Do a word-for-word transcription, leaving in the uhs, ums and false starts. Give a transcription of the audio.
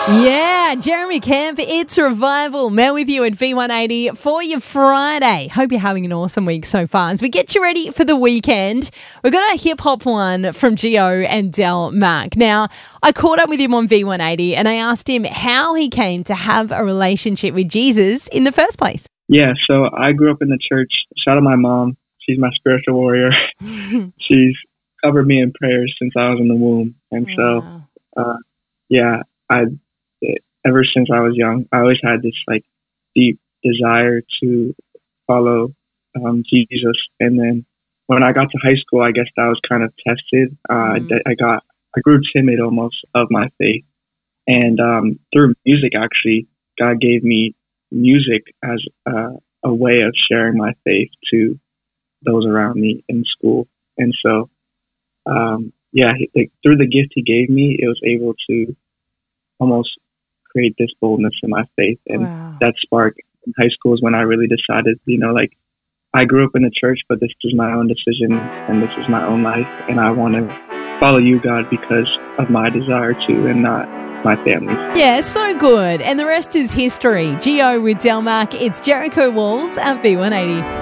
Yeah, Jeremy Camp, it's Revival. Mel with you at V one eighty for your Friday. Hope you're having an awesome week so far. As we get you ready for the weekend, we've got a hip-hop one from Gio and Del Mac. Now, I caught up with him on V one eighty and I asked him how he came to have a relationship with Jesus in the first place. Yeah, so I grew up in the church. Shout out my mom. She's my spiritual warrior. She's covered me in prayers since I was in the womb. And Wow. so, uh, yeah, I... ever since I was young, I always had this like deep desire to follow um, Jesus. And then when I got to high school, I guess that was kind of tested. Uh, Mm. I got, I grew timid almost of my faith. And um, through music, actually, God gave me music as uh, a way of sharing my faith to those around me in school. And so, um, yeah, he- like through the gift he gave me, it was able to almost create this boldness in my faith. And Wow. that spark in high school is when I really decided, you know, like I grew up in the church, but this is my own decision and this is my own life. And I want to follow you, God, because of my desire to and not my family's. Yeah, so good. And the rest is history. Gio with Del Mac, it's Jericho Walls at V one eighty.